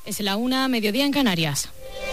Es la 1, mediodía en Canarias.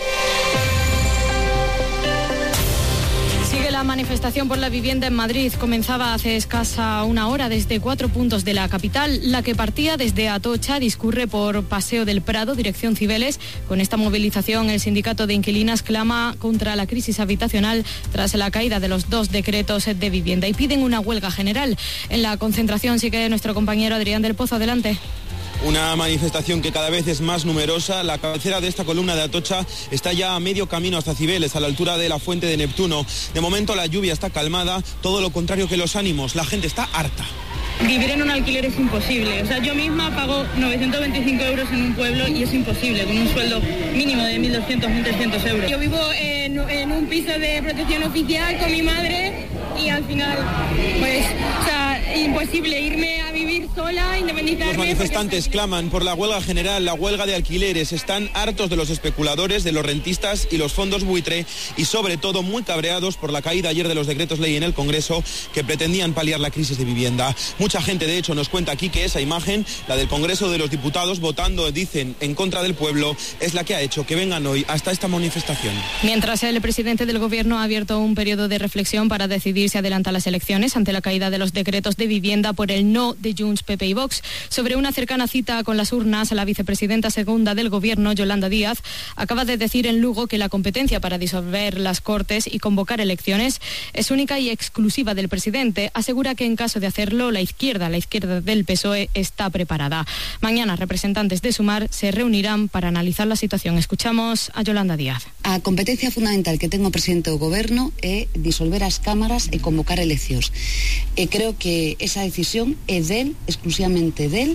Sigue la manifestación por la vivienda en Madrid. Comenzaba hace escasa una hora desde 4 puntos de la capital. La que partía desde Atocha discurre por Paseo del Prado, dirección Cibeles. Con esta movilización, el sindicato de inquilinas clama contra la crisis habitacional tras la caída de los 2 decretos de vivienda y piden una huelga general. En la concentración sigue nuestro compañero Adrián del Pozo. Adelante. Una manifestación que cada vez es más numerosa. La cabecera de esta columna de Atocha está ya a medio camino hasta Cibeles, a la altura de la Fuente de Neptuno. De momento la lluvia está calmada, todo lo contrario que los ánimos. La gente está harta. Vivir en un alquiler es imposible. O sea, yo misma pago 925 euros en un pueblo y es imposible, con un sueldo mínimo de 1.200, 1.300 euros. Yo vivo en un piso de protección oficial con mi madre y al final, pues, o sea, imposible irme a vivir sola, independizarme. Los manifestantes claman por la huelga general, la huelga de alquileres. Están hartos de los especuladores, de los rentistas y los fondos buitre y sobre todo muy cabreados por la caída ayer de los decretos ley en el Congreso que pretendían paliar la crisis de vivienda. Mucha gente, de hecho, nos cuenta aquí que esa imagen, la del Congreso de los Diputados votando, dicen, en contra del pueblo, es la que ha hecho que vengan hoy hasta esta manifestación. Mientras el presidente del Gobierno ha abierto un periodo de reflexión para decidir si adelanta las elecciones ante la caída de los decretos de vivienda por el no de Junts, PP y Vox. Sobre una cercana cita con las urnas, la vicepresidenta segunda del Gobierno, Yolanda Díaz, acaba de decir en Lugo que la competencia para disolver las Cortes y convocar elecciones es única y exclusiva del presidente. Asegura que en caso de hacerlo, la izquierda del PSOE está preparada. Mañana representantes de Sumar se reunirán para analizar la situación. Escuchamos a Yolanda Díaz. A competencia fundamental que ten o presidente do Goberno é disolver as cámaras e convocar eleccións. Creo que esa decisión é del, exclusivamente del.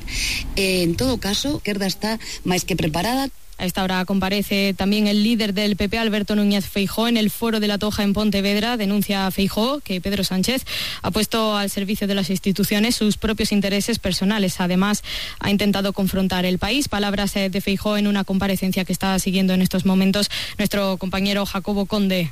En todo caso, a izquierda está máis que preparada. A esta hora comparece también el líder del PP, Alberto Núñez Feijóo, en el foro de la Toja en Pontevedra. Denuncia a Feijóo que Pedro Sánchez ha puesto al servicio de las instituciones sus propios intereses personales. Además, ha intentado confrontar el país. Palabras de Feijóo en una comparecencia que está siguiendo en estos momentos nuestro compañero Jacobo Conde.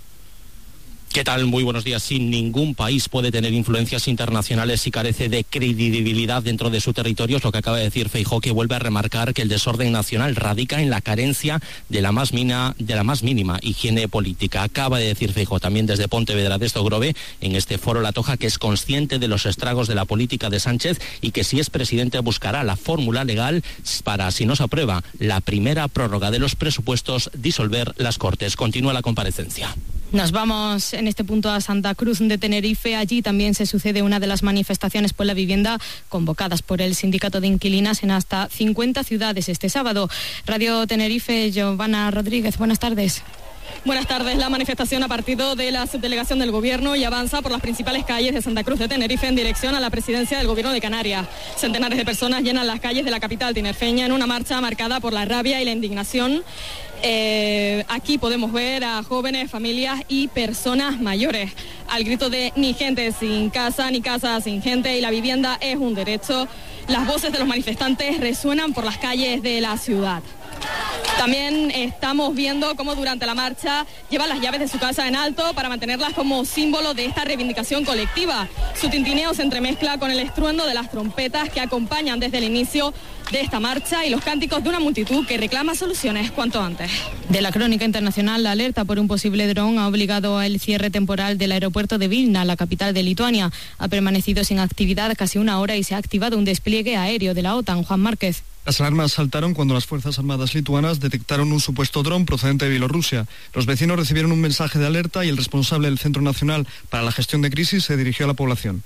¿Qué tal? Muy buenos días. Sí, ningún país puede tener influencias internacionales si carece de credibilidad dentro de su territorio. Es lo que acaba de decir Feijóo, que vuelve a remarcar que el desorden nacional radica en la carencia de la más mínima higiene política. Acaba de decir Feijóo también desde Pontevedra de Estogrove, en este foro La Toja, que es consciente de los estragos de la política de Sánchez y que si es presidente buscará la fórmula legal para, si no se aprueba la primera prórroga de los presupuestos, disolver las Cortes. Continúa la comparecencia. Nos vamos en este punto a Santa Cruz de Tenerife. Allí también se sucede una de las manifestaciones por la vivienda convocadas por el sindicato de inquilinas en hasta 50 ciudades este sábado. Radio Tenerife, Giovanna Rodríguez, buenas tardes. Buenas tardes. La manifestación ha partido de la subdelegación del Gobierno y avanza por las principales calles de Santa Cruz de Tenerife en dirección a la presidencia del Gobierno de Canarias. Centenares de personas llenan las calles de la capital tinerfeña en una marcha marcada por la rabia y la indignación. Aquí podemos ver a jóvenes, familias y personas mayores al grito de ni gente sin casa, ni casa sin gente, y la vivienda es un derecho. Las voces de los manifestantes resuenan por las calles de la ciudad. También estamos viendo cómo durante la marcha llevan las llaves de su casa en alto para mantenerlas como símbolo de esta reivindicación colectiva. Su tintineo se entremezcla con el estruendo de las trompetas que acompañan desde el inicio de esta marcha y los cánticos de una multitud que reclama soluciones cuanto antes. De la crónica internacional, la alerta por un posible dron ha obligado al cierre temporal del aeropuerto de Vilna, la capital de Lituania. Ha permanecido sin actividad casi una hora y se ha activado un despliegue aéreo de la OTAN. Juan Márquez. Las alarmas saltaron cuando las Fuerzas Armadas lituanas detectaron un supuesto dron procedente de Bielorrusia. Los vecinos recibieron un mensaje de alerta y el responsable del Centro Nacional para la Gestión de Crisis se dirigió a la población.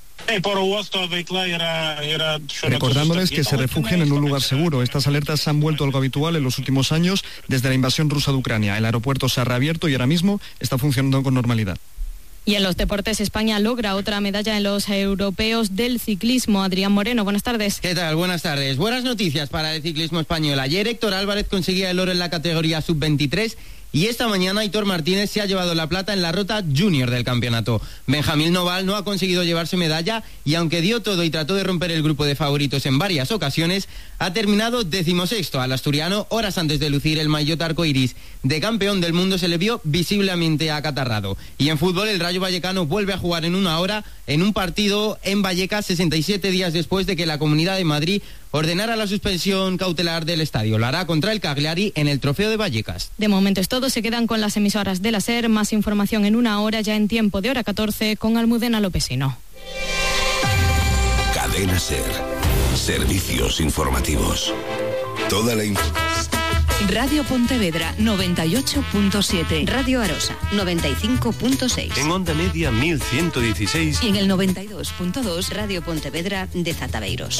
Recordándoles que se refugien en un lugar seguro. Estas alertas se han vuelto algo habitual en los últimos años desde la invasión rusa de Ucrania. El aeropuerto se ha reabierto y ahora mismo está funcionando con normalidad. Y en los deportes, España logra otra medalla en los europeos del ciclismo. Adrián Moreno, buenas tardes. ¿Qué tal? Buenas tardes. Buenas noticias para el ciclismo español. Ayer Héctor Álvarez conseguía el oro en la categoría sub-23 y esta mañana Aitor Martínez se ha llevado la plata en la ruta junior del campeonato. Benjamín Noval no ha conseguido llevarse medalla y aunque dio todo y trató de romper el grupo de favoritos en varias ocasiones, ha terminado 16º. Al asturiano, horas antes de lucir el maillot arcoiris de campeón del mundo, se le vio visiblemente acatarrado. Y en fútbol, el Rayo Vallecano vuelve a jugar en una hora en un partido en Vallecas 67 días después de que la Comunidad de Madrid ordenara la suspensión cautelar del estadio. Lo hará contra el Cagliari en el Trofeo de Vallecas. De momento es todo, se quedan con las emisoras de la SER. Más información en una hora, ya en tiempo de hora 14, con Almudena Lopesino. Cadena SER. Servicios informativos. Toda la información. Radio Pontevedra 98.7, Radio Arosa 95.6, en Onda Media 1116 y en el 92.2 Radio Pontevedra de Zataveiros.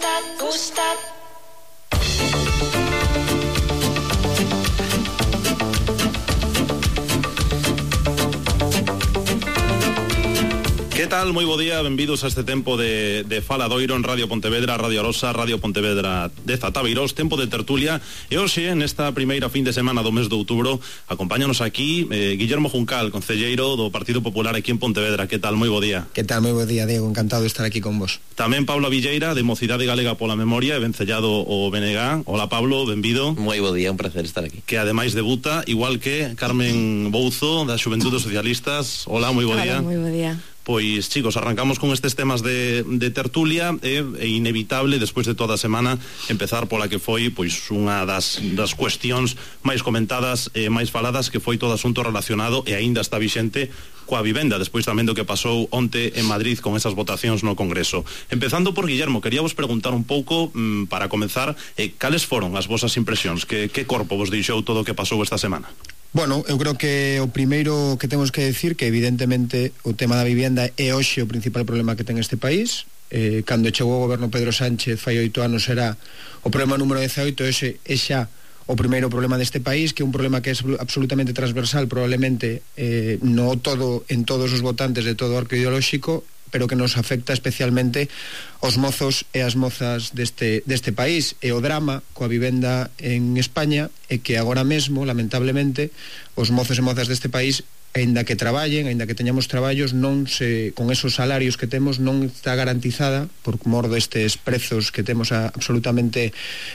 Que tal? Moi bo día, benvidos a este tempo de Faladoiro en Radio Pontevedra, Radio Arosa, Radio Pontevedra de Zataveiros, tempo de tertulia. E hoxe, nesta primeira fin de semana do mes de outubro, acompáñanos aquí Guillermo Juncal, concelleiro do Partido Popular aquí en Pontevedra. Que tal? Moi bo día. Que tal? Moi bo día, Diego, encantado de estar aquí con vos. Tamén Pablo Villeira, de Mocidade Galega pola Memoria, e vencellado o BNG. Hola Pablo, benvido. Moi bo día, un placer estar aquí. Que ademais debuta, igual que Carmen Bouzo, das Xuventudes Socialistas. Hola, moi bo día. Hola, moi bo día. Pois, chicos, arrancamos con estes temas de tertulia. É inevitable, despois de toda a semana, empezar pola que foi pois unha das cuestións máis comentadas e máis faladas, que foi todo asunto relacionado e aínda está vixente coa vivenda, despois tamén do que pasou onte en Madrid con esas votacións no Congreso. Empezando por Guillermo, quería vos preguntar un pouco, para comenzar, cales foron as vosas impresións? Que corpo vos deixou todo o que pasou esta semana? Bueno, eu creo que o primeiro que temos que decir que evidentemente o tema da vivenda é hoxe o principal problema que ten este país. Cando chegou o goberno Pedro Sánchez fai 8 anos era o problema número 18, ese é xa o primeiro problema deste país, que é un problema que é absolutamente transversal, probablemente no todo, en todos os votantes de todo o arco ideolóxico, pero que nos afecta especialmente aos mozos e as mozas deste país. E o drama coa vivenda en España é que agora mesmo, lamentablemente, os mozos e mozas deste país, aínda que traballen, aínda que teñamos traballos, con esos salarios que temos, non está garantizada, por mor destes prezos que temos absolutamente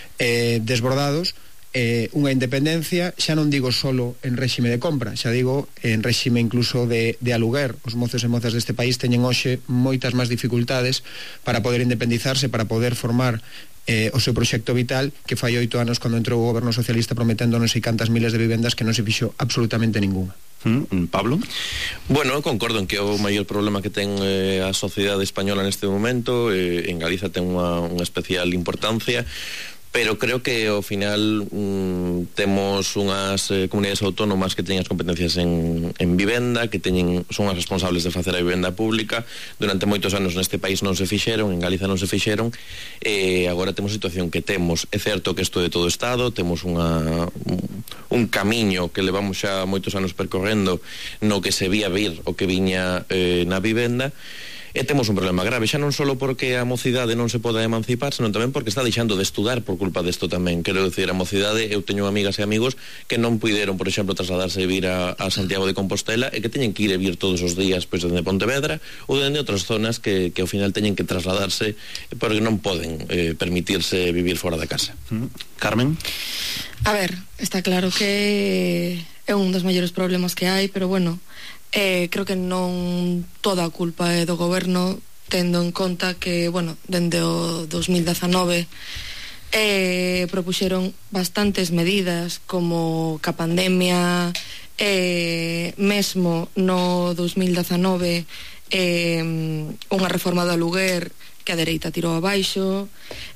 desbordados, unha independencia, xa non digo solo en réxime de compra, xa digo en réxime incluso de aluguer. Os mozos e mozas deste país teñen hoxe moitas máis dificultades para poder independizarse, para poder formar o seu proxecto vital, que fai 8 anos cando entrou o goberno socialista prometendo non sei cantas miles de vivendas que non se fixo absolutamente ninguna. Pablo? Bueno, concordo en que o maior problema que ten a sociedade española neste momento, en Galiza ten unha especial importancia, pero creo que ao final temos unhas comunidades autónomas que teñen as competencias en vivenda, que son as responsables de facer a vivenda pública. Durante moitos anos neste país non se fixeron, en Galiza non se fixeron, e agora temos a situación que temos. É certo que isto é de todo o Estado, temos un camiño que levamos xa moitos anos percorrendo no que se vía vir o que viña na vivenda. E temos un problema grave, xa non só porque a mocidade non se poda emancipar, senón tamén porque está deixando de estudar por culpa desto tamén. Quero dicir, a mocidade, eu teño amigas e amigos que non puideron, por exemplo, trasladarse e vir a Santiago de Compostela, e que teñen que ir e vir todos os días pois dende Pontevedra ou dende outras zonas que ao final teñen que trasladarse porque non poden permitirse vivir fora da casa. Carmen? A ver, está claro que é un dos maiores problemas que hai, pero bueno, creo que non toda a culpa é do goberno, tendo en conta que, bueno, dende o 2019 propuxeron bastantes medidas, como que a pandemia, mesmo no 2019 unha reforma do aluguer que a dereita tirou abaixo.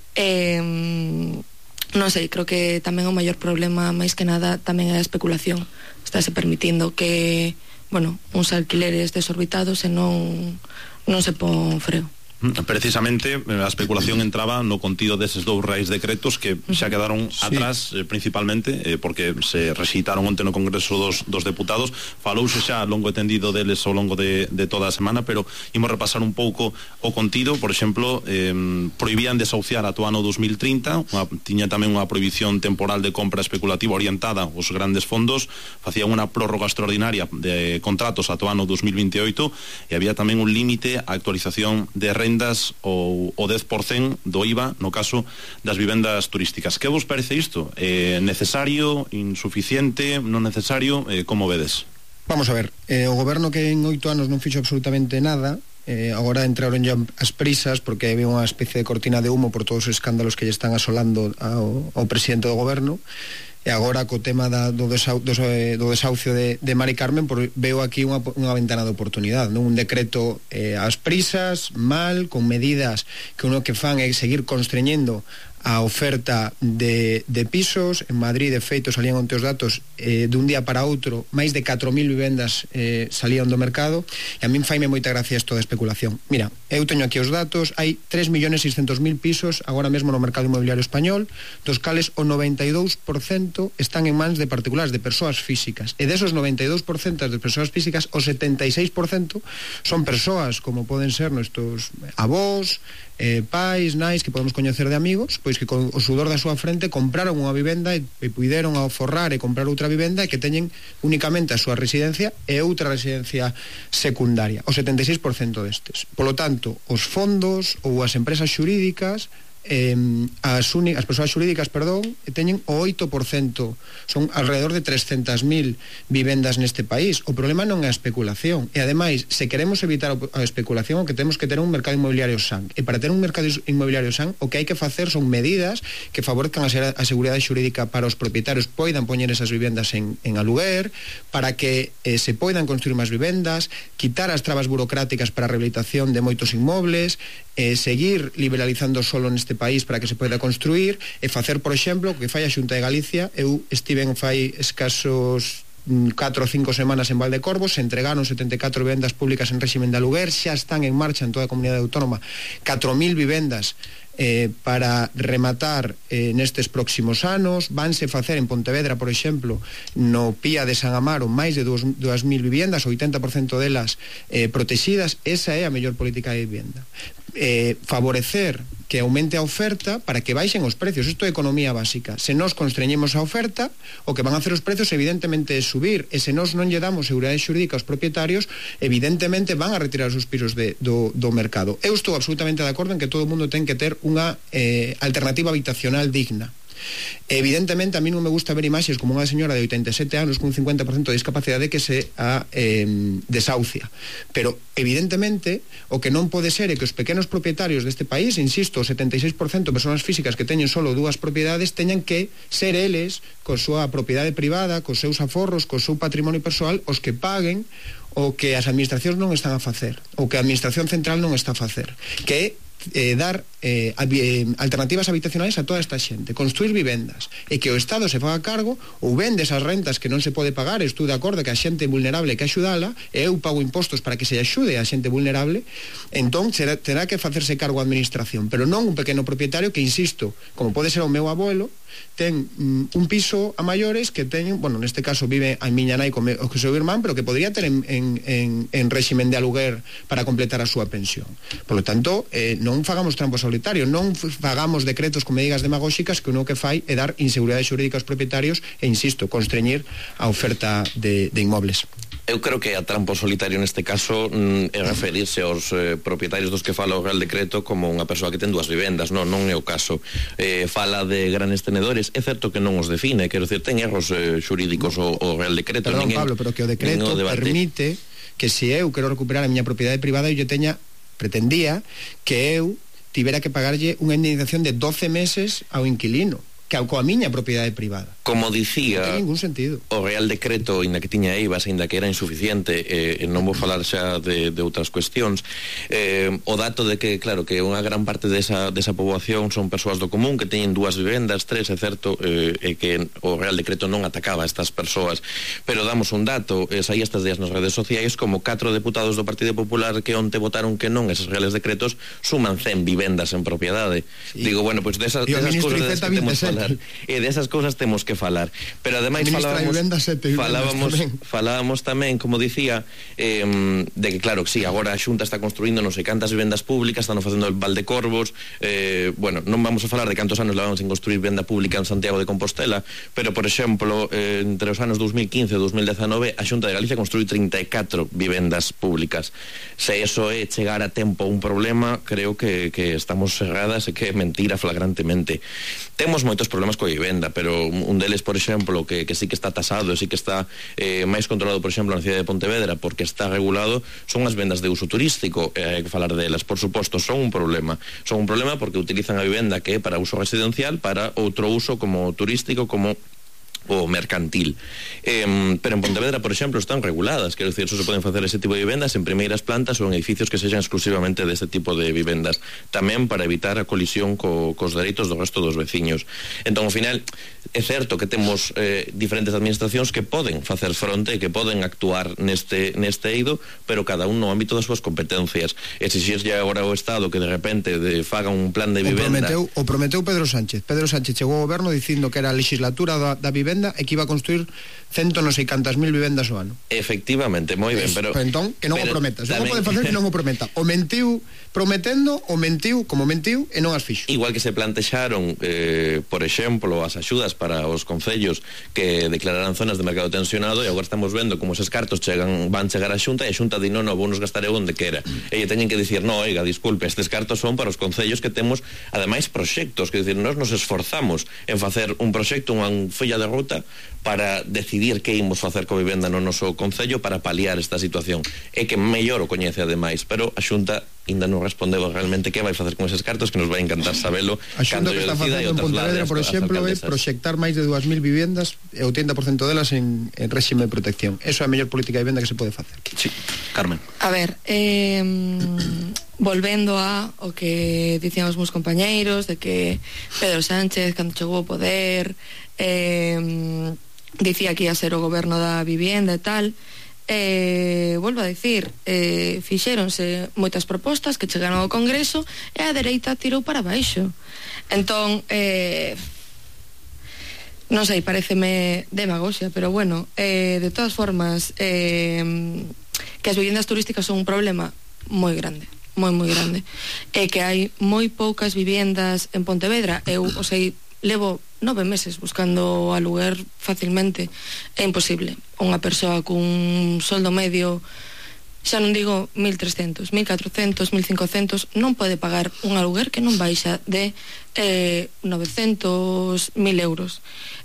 Non sei, creo que tamén o maior problema, máis que nada, tamén é a especulación. Estáse permitindo que, bueno, uns alquileres desorbitados e non se pon freo. Precisamente a especulación entraba no contido deses dous reis decretos que xa quedaron atrás, principalmente porque se rexeitaron onte no Congreso dos Deputados. Falouse xa longo e tendido deles ao longo de toda a semana, pero imos repasar un pouco o contido. Por exemplo, prohibían desahuciar ata o ano 2030, tiña tamén unha prohibición temporal de compra especulativa orientada aos grandes fondos, facían unha prórroga extraordinaria de contratos ata o ano 2028 e había tamén un límite a actualización de rendas ou o 10% do IVA no caso das vivendas turísticas. Que vos parece isto? Necesario, insuficiente, non necesario? Como vedes? Vamos a ver, o goberno que en 8 anos non fixo absolutamente nada, agora entraron ya as prisas porque había unha especie de cortina de humo por todos os escándalos que lle están asolando ao presidente do goberno, e agora co tema do desahucio de Mari Carmen veo aquí unha ventana de oportunidade, non? Un decreto ás prisas, mal, con medidas que uno que fan é seguir constreñendo a oferta de pisos. En Madrid, de feito, salían onte os datos, dun día para outro máis de 4.000 vivendas salían do mercado, e a min faime moita gracia isto da especulación. Mira, eu teño aquí os datos, hai 3.600.000 pisos agora mesmo no mercado inmobiliario español, dos cales o 92% están en mans de particulares, de persoas físicas, e desos 92% de persoas físicas, o 76% son persoas como poden ser nuestros avós, pais, nais, que podemos coñecer de amigos, pois que con o sudor da súa frente compraron unha vivenda e puideron aforrar e comprar outra vivenda, e que teñen únicamente a súa residencia e outra residencia secundaria, o 76% destes. Polo tanto, os fondos ou as empresas xurídicas, as persoas xurídicas, teñen o 8%, son alrededor de 300.000 vivendas neste país. O problema non é a especulación, e ademais, se queremos evitar a especulación, o que temos que ter un mercado inmobiliario san, e para ter un mercado inmobiliario san, o que hai que facer son medidas que favorezcan a seguridade xurídica para os propietarios poidan poñer esas vivendas en aluguer, para que se poidan construir máis vivendas, quitar as trabas burocráticas para a rehabilitación de moitos inmobles, seguir liberalizando solo neste país para que se poida construir, e facer, por exemplo, o que fai a Xunta de Galicia. Eu estiven fai escasos 4 ou 5 semanas en Valdecorvos, se entregaron 74 vivendas públicas en réximen de aluguer, xa están en marcha en toda a comunidade autónoma 4.000 vivendas para rematar nestes próximos anos. Vanse facer en Pontevedra, por exemplo, no Pía de San Amaro, máis de 2.000 vivendas, 80% delas protegidas. Esa é a mellor política de vivenda. Favorecer que aumente a oferta para que baixen os precios. Isto é economía básica. Se nós constreñemos a oferta, o que van a hacer os precios evidentemente é subir, e se nós non lle damos seguridade xurídica aos propietarios, evidentemente van a retirar os suspiros do mercado. Eu estou absolutamente de acordo en que todo o mundo ten que ter unha alternativa habitacional digna. Evidentemente, a mí non me gusta ver imaxes como unha señora de 87 anos con un 50% de discapacidade que se desahucia, pero evidentemente o que non pode ser é que os pequenos propietarios deste país, insisto, o 76% de persoas físicas que teñen solo 2 propiedades, teñan que ser eles, coa súa propiedade privada, cos seus aforros, co seu patrimonio persoal, os que paguen o que as administracións non están a facer, o que a administración central non está a facer, que é dar alternativas habitacionais a toda esta xente, construir vivendas, e que o Estado se faga cargo, ou vende esas rentas que non se pode pagar. Estou de acordo que a xente vulnerable que axudala, e eu pago impostos para que se axude a xente vulnerable, entón terá que facerse cargo a administración, pero non un pequeno propietario que, insisto, como pode ser o meu abuelo, ten un piso a maiores que teñen, bueno, neste caso vive a miña nai co seu irmán, pero que podría ter en réximen de aluguer para completar a súa pensión. Por lo tanto, non fagamos trampo solitario, non fagamos decretos con medidas demagóxicas que uno que fai é dar inseguridade xurídica aos propietarios e, insisto, constreñir a oferta de inmobles. Eu creo que a trampo solitario neste caso é referirse aos propietarios dos que fala o Real Decreto como unha persoa que ten 2 vivendas. Non é o caso. Fala de grandes tenedores, é certo que non os define, quero dicir, ten erros xurídicos o Real Decreto. Perdón, Pablo, pero que o decreto permite que se eu quero recuperar a miña propiedade privada, eu pretendía que eu tivera que pagarlle unha indemnización de 12 meses ao inquilino, que coa miña propiedade privada. Como dicía, non ten ningún sentido. O Real Decreto, ainda que tiña eivas, ainda que era insuficiente, non vou falar xa de outras cuestións, o dato de que, claro, que unha gran parte desa poboación son persoas do común que teñen 2 vivendas, 3, é certo, e que o Real Decreto non atacaba a estas persoas, pero damos un dato, saí estes días nas redes sociais como 4 deputados do Partido Popular que onte votaron que non eses Reales Decretos suman 100 vivendas en propiedade. Sí. Digo, bueno, pois desas cousas que temos que falar, e desas cousas temos que falar, pero ademais falábamos tamén, como dicía, de que claro, que sí, agora a Xunta está construindo non sei cantas vivendas públicas, están facendo el Valdecorvos, bueno, non vamos a falar de cantos anos levamos en construir vivenda pública en Santiago de Compostela, pero por exemplo, entre os anos 2015 e 2019 a Xunta de Galicia construiu 34 vivendas públicas. Se eso é chegar a tempo un problema, creo que estamos cerradas e que é mentira flagrantemente. Temos moitos moitos problemas coa vivenda, pero un deles, por exemplo, que sí que está tasado e sí que está máis controlado, por exemplo, na cidade de Pontevedra, porque está regulado, son as vendas de uso turístico, hai que falar delas. Por suposto, son un problema porque utilizan a vivenda que é para uso residencial para outro uso como turístico, como o mercantil. Pero en Pontevedra, por exemplo, están reguladas, quero dicir, só se poden facer ese tipo de vivendas en primeiras plantas ou en edificios que sexan exclusivamente deste tipo de vivendas, tamén para evitar a colisión cos dereitos do resto dos veciños. Entón, ao final, é certo que temos diferentes administracións que poden facer fronte e que poden actuar neste eido, pero cada un no ámbito das súas competencias. Exixirlle agora ao Estado que de repente faga un plan de vivenda. O prometeu Pedro Sánchez. Pedro Sánchez chegou ao goberno dicindo que era a legislatura da vivenda e que iba a construir 100 non sei cantas mil vivendas ao ano. Efectivamente, moi ben, pero entón, que non o prometa. Se non pode facer, que non o prometa. O mentiu prometendo, o mentiu como mentiu e non as fixo. Igual que se plantexaron, por exemplo, as axudas para os concellos que declararan zonas de mercado tensionado, e agora estamos vendo como eses cartos van chegar á Xunta e a Xunta di non, vou nos gastar onde quera. E teñen que dicir, no, oiga, disculpe, estes cartos son para os concellos que temos, ademais, proxectos, que dicir, nós nos esforzamos en facer un proxecto, unha folla de ruta para decidir que imos facer coa vivenda no noso concello para paliar esta situación. É que mellor o coñece ademais, pero a Xunta ainda non respondeu realmente que vai facer con eses cartos, que nos vai encantar sabelo. A Xunta que está facendo en Pontevedra, por exemplo, é proxectar máis de 2.000 vivendas e 80% delas en réxime de protección. Eso é a mellor política de vivenda que se pode facer. Sí, Carmen. A ver, volvendo a o que dicían os meus compañeiros de que Pedro Sánchez, cando chegou ao poder, dicía que ia ser o goberno da vivenda e tal. Volvo a dicir, fixéronse moitas propostas que chegaron ao Congreso e a dereita tirou para baixo. Entón, non sei, pareceme demagoxia, pero bueno, de todas formas, que as vivendas turísticas son un problema moi grande, moi grande, e que hai moi poucas vivendas en Pontevedra. Eu, levo 9 meses buscando aluguer facilmente, é imposible. Unha persoa cun soldo medio, xa non digo 1.300, 1.400, 1.500, non pode pagar un aluguer que non baixa de 900, 1.000 euros.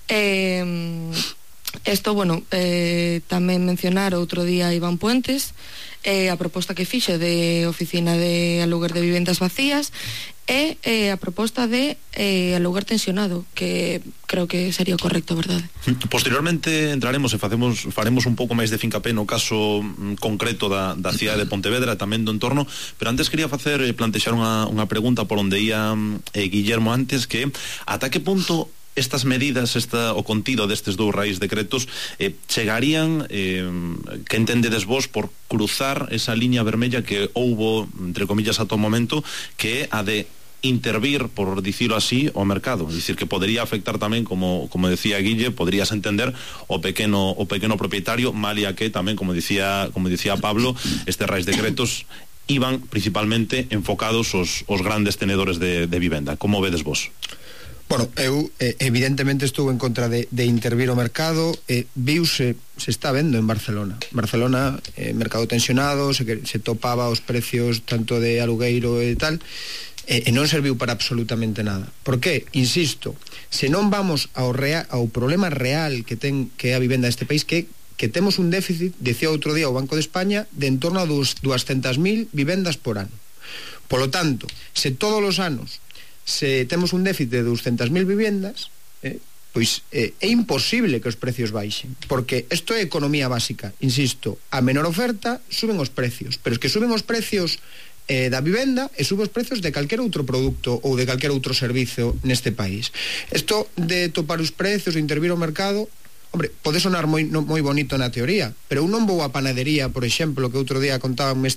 Isto, bueno, tamén mencionar outro día Iván Puentes, a proposta que fixo de oficina de aluguer de vivendas vacías e a proposta de aluguer tensionado, que creo que sería o correcto, verdade? Posteriormente entraremos e faremos un pouco máis de fincapé no caso concreto da cidade de Pontevedra, tamén do entorno, pero antes quería plantexar unha pregunta por onde ia Guillermo antes, que ata que punto estas medidas, o contido destes dous reis decretos chegarían, que entendedes vos, por cruzar esa liña vermella que houbo, entre comillas, ata o momento, que é a de intervir, por dicirlo así, o mercado, é dicir, que podería afectar tamén, como decía Guille, podrías entender o pequeno propietario, malia que tamén, como dicía Pablo, estes reis decretos iban principalmente enfocados os grandes tenedores de vivenda. Como vedes vos? Bueno, eu evidentemente estou en contra de intervir o mercado. Viuse, se está vendo en Barcelona, mercado tensionado, se topaba os precios tanto de alugueiro e tal, e non serviu para absolutamente nada. Por que? Insisto, se non vamos ao problema real que é a vivenda deste país, que temos un déficit, decía outro día o Banco de España, de en torno a 200.000 vivendas por ano. Polo tanto, se todos os anos se temos un déficit de 200.000 vivendas, pois é imposible que os precios baixen, porque isto é economía básica. Insisto, a menor oferta suben os precios, pero es que suben os precios da vivenda e suben os precios de calquer outro produto ou de calquer outro servizo neste país. Isto de topar os precios, de intervir o mercado, hombre, pode sonar moi bonito na teoría, pero eu non vou á panadería, por exemplo, que outro día contábanme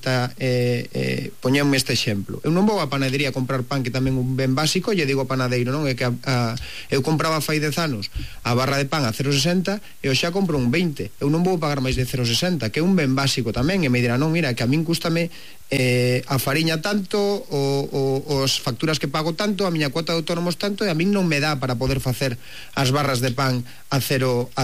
poñanme este exemplo. Eu non vou á panadería a comprar pan, que tamén un ben básico, e lle digo ao panadeiro, non, é que eu compraba fai 10 anos a barra de pan a 0,60 e eu xa compro un 20. Eu non vou pagar máis de 0,60, que é un ben básico tamén, e me dirá, non, mira, que a min cústame a fariña tanto, os facturas que pago tanto, a miña cuota de autónomos tanto, e a min non me dá para poder facer as barras de pan a 0,60.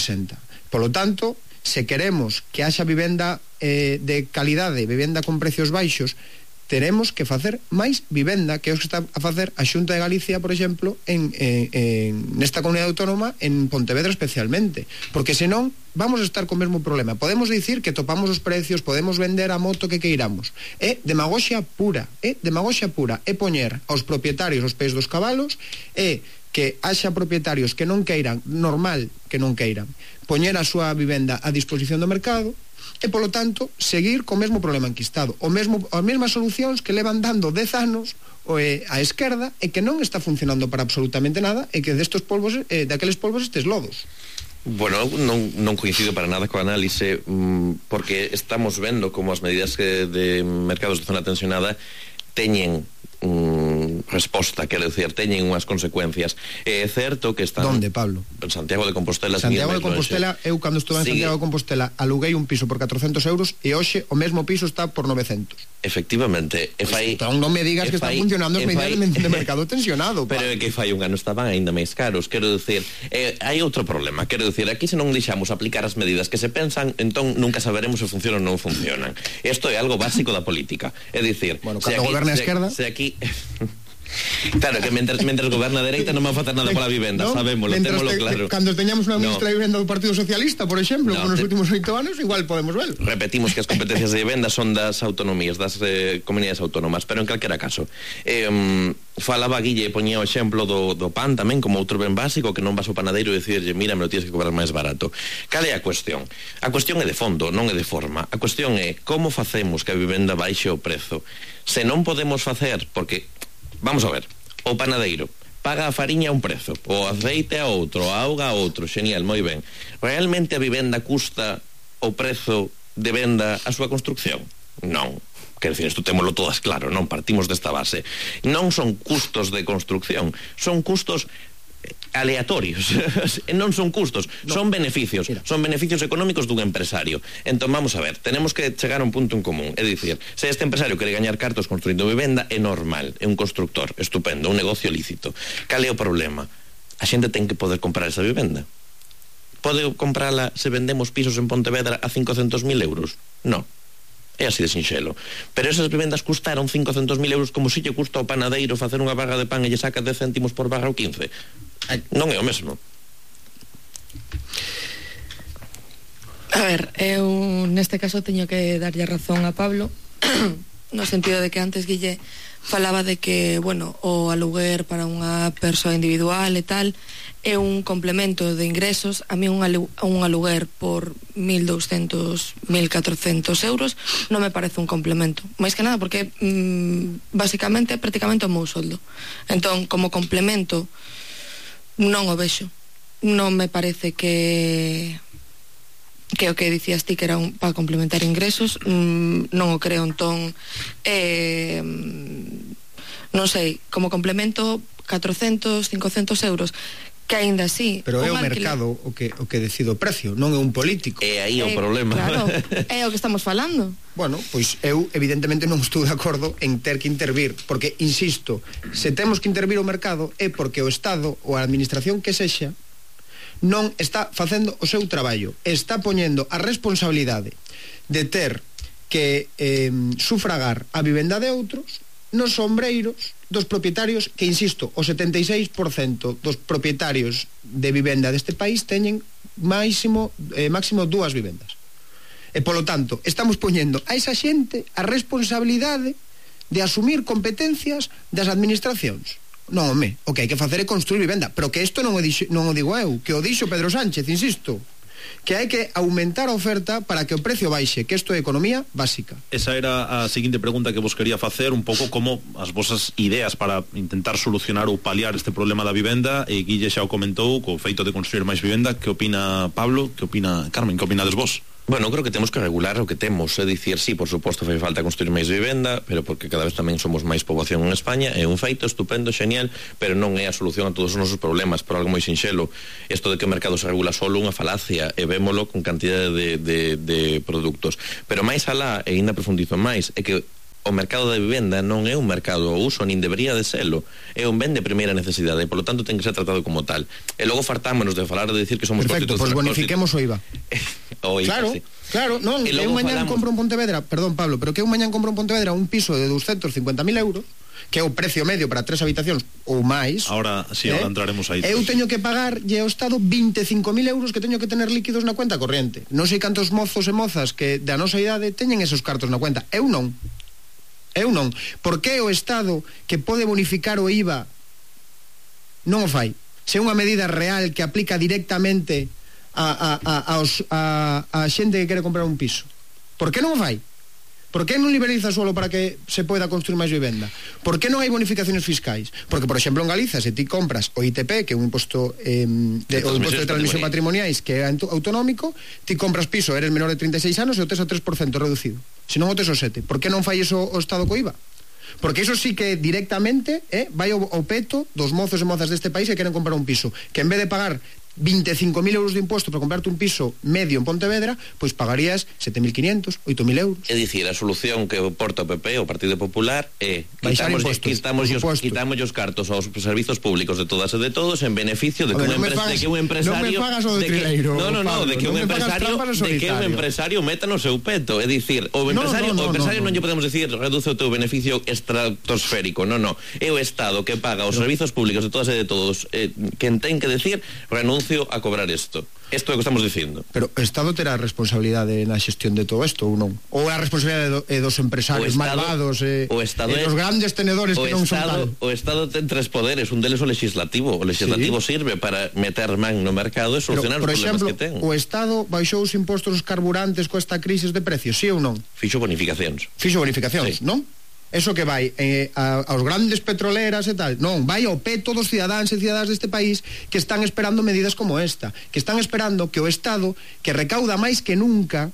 Polo tanto, se queremos que haxa vivenda de calidade, vivenda con precios baixos, teremos que facer máis vivenda, que é o que está a facer a Xunta de Galicia, por exemplo, nesta comunidade autónoma, en Pontevedra especialmente, porque senón vamos a estar co mesmo problema. Podemos dicir que topamos os precios, podemos vender a moto que queiramos. É demagoxia pura, é poñer aos propietarios os pés dos cabalos, é que haxa propietarios que non queiran, normal que non queiran, poñer a súa vivenda a disposición do mercado, e, polo tanto, seguir co mesmo problema enquistado, as mesmas solucións que levan dando 10 anos a esquerda e que non está funcionando para absolutamente nada, e que destes polvos, daqueles polvos estes lodos. Bueno, non coincido para nada coa análise, porque estamos vendo como as medidas de mercados de zona tensionada teñen resposta, quero dicir, teñen unhas consecuencias. É certo que están... Donde, Pablo? En Santiago de Compostela. Santiago de Compostela, eu cando estuve en Santiago de Compostela aluguei un piso por 400 euros e hoxe o mesmo piso está por 900. Efectivamente. Entón non me digas que están funcionando as medidas de mercado tensionado. Pero é que fai un ano estaban aínda máis caros, quero dicir, hai outro problema, quero dicir, aquí se non deixamos aplicar as medidas que se pensan, entón nunca saberemos se funcionan ou non funcionan. Isto é algo básico da política, é dicir, bueno, cando goberna a esquerda, se aquí claro, que mentres goberna a dereita non van facer nada pola vivenda, no, sabémoslo, témolo claro. Cando teñamos unha ministra de vivenda do Partido Socialista, por exemplo, nos últimos 8 anos, igual podemos ver. Repetimos que as competencias de vivenda son das autonomías, das comunidades autónomas, pero en calquera caso falaba Guille, poñía o exemplo do pan tamén como outro ben básico, que non vas ao panadeiro e dicirlle, mira, me lo tienes que cobrar máis barato. Cal é a cuestión? A cuestión é de fondo, non é de forma. A cuestión é como facemos que a vivenda baixe o prezo. Se non podemos facer, porque vamos a ver, o panadeiro paga a fariña a un prezo, o aceite a outro, a auga a outro, xenial, moi ben. Realmente a vivenda custa o prezo de venda a súa construcción? Non. Quer dizer, isto témolo todas claro, non partimos desta base. Non son custos de construcción, son custos aleatorios. Non son custos, son beneficios. Son beneficios económicos dun empresario. Entón, vamos a ver, tenemos que chegar a un punto en común. É dicir, se este empresario quere gañar cartos construindo vivenda, é normal, é un constructor, estupendo, un negocio lícito. Cal é o problema? A xente ten que poder comprar esa vivenda. Pode comprala se vendemos pisos en Pontevedra a 500.000 euros? Non. É así de sinxelo. Pero esas vivendas custaron 500.000 euros como se lle custa ao panadeiro facer unha barra de pan e lle saca 10 céntimos por barra ou 15. Non é o mesmo. A ver, eu neste caso teño que darlle razón a Pablo no sentido de que antes Guille falaba de que, bueno, o aluguer para unha persoa individual e tal é un complemento de ingresos. A mí un aluguer por 1.200, 1.400 euros non me parece un complemento, máis que nada porque basicamente prácticamente o meu soldo. Entón, como complemento non o vexo. Non me parece que o que dicías ti que era para complementar ingresos, non o creo. Entón non sei, como complemento 400, 500 euros que aínda así, pero é o mercado o que decide o precio, non é un político. É aí o problema. Claro, é o que estamos falando. Bueno, pois eu evidentemente non estou de acordo en ter que intervir, porque insisto, se temos que intervir o mercado é porque o Estado ou a administración que sexa non está facendo o seu traballo, está poñendo a responsabilidade de ter que sufragar a vivenda de outros nos sombreiros dos propietarios, que insisto, o 76% dos propietarios de vivenda deste país teñen máximo 2 vivendas. E polo tanto, estamos poñendo a esa xente a responsabilidade de asumir competencias das administracións. Non, home, o que hai que facer é construir vivenda, pero que isto non o digo eu, que o dixo Pedro Sánchez, insisto, que hai que aumentar a oferta para que o precio baixe, que isto é economía básica. Esa era a seguinte pregunta que vos quería facer, un pouco como as vosas ideas para intentar solucionar ou paliar este problema da vivenda, e Guille xa o comentou, co feito de construir máis vivenda. Que opina Pablo? Que opina Carmen? Que opinades vos? Bueno, creo que temos que regular o que temos, é dicir, sí, por suposto fai falta construir máis vivenda, pero porque cada vez tamén somos máis poboación en España, é un feito estupendo, xenial, pero non é a solución a todos os nosos problemas, por algo moi sinxelo. Isto de que o mercado se regula solo unha falacia, e vémolo con cantidade de produtos. Pero máis alá, e ainda profundizo máis, é que o mercado da vivenda non é un mercado ao uso, nin debería de selo, é un ben de primeira necesidade, e polo tanto ten que ser tratado como tal. E logo fartámonos de falar de decir que somos perfecto, pois bonifiquemos o IVA. Claro, non, que eu mañán compro en Pontevedra, perdón Pablo, pero que eu mañán compro en Pontevedra un piso de 250.000 euros, que é o precio medio para 3 habitacións ou máis. Ahora entraremos aí. Eu teño que pagar ao Estado 25.000 euros que teño que tener líquidos na cuenta corriente. Non sei cantos mozos e mozas que da nosa idade teñen esos cartos na cuenta. Eu non. Por que o Estado que pode bonificar o IVA non o fai? Se é unha medida real que aplica directamente a xente que quere comprar un piso. Por que non o fai? Por que non liberaliza solo para que se poida construir máis vivenda? Por que non hai bonificaciones fiscais? Porque, por exemplo, en Galiza, se ti compras o ITP, que é un imposto de transmisión patrimoniais que é autonómico, ti compras piso, eres menor de 36 anos e o tes a 3% reducido. Se non o tes o 7%. Por que non fai iso o Estado co IVA? Porque iso sí que directamente vai ao peto dos mozos e mozas deste país que queren comprar un piso, que en vez de pagar 25.000 euros de imposto para comprarte un piso medio en Pontevedra, pois pagarías 7.500, 8.000 euros. É dicir, a solución que porta o PP, o Partido Popular, é quitamos os cartos aos servizos públicos de todas e de todos en beneficio de que un empresario de que un empresario meta no seu peto. É dicir, o empresario non lle podemos decir reduce o teu beneficio estratosférico, non. É o Estado que paga os servizos públicos de todas e de todos, quen ten que decir renuncio a cobrar isto. Isto é o que estamos dicindo. Pero o Estado terá responsabilidade na xestión de todo isto ou non? Ou a responsabilidade dos empresarios malvados e dos grandes tenedores que non son tal? O Estado ten 3 poderes, un deles o legislativo. O legislativo sirve para meter man no mercado e solucionar os problemas que ten. O Estado baixou os impostos aos carburantes con esta crisis de precios, sí ou non? Fixo bonificacións, non? Eso que vai aos grandes petroleras e tal, non, vai ao peto dos cidadáns e cidadas deste país que están esperando medidas como esta, que están esperando que o Estado, que recauda máis que nunca,